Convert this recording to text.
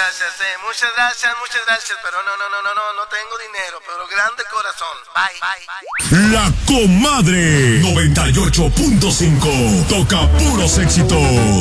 muchas gracias, pero no tengo dinero, pero grande corazón. Bye. La Comadre 98.5 toca puros éxitos.